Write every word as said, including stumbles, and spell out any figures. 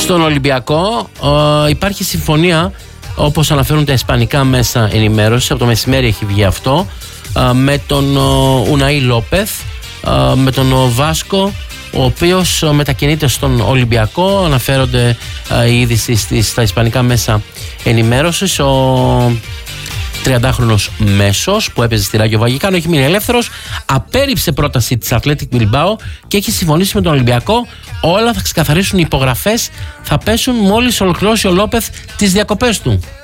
Στον Ολυμπιακό ε, υπάρχει συμφωνία, όπως αναφέρουν τα ισπανικά μέσα ενημέρωσης, από το μεσημέρι έχει βγει αυτό, ε, με τον ε, Ουναή Λόπεθ, ε, με τον ε, Βάσκο, ο οποίος ε, μετακινείται στον Ολυμπιακό. Αναφέρονται ε, η είδηση στις, στα ισπανικά μέσα ενημέρωσης. Ο τριαντάχρονος μέσος που έπαιζε στη Ράγιο Βαγικάνο έχει μείνει ελεύθερος, απέρριψε πρόταση της Athletic Bilbao και έχει συμφωνήσει με τον Ολυμπιακό. Όλα θα ξεκαθαρίσουν, οι υπογραφές θα πέσουν μόλις ολοκληρώσει ο Λόπεθ τις διακοπές του.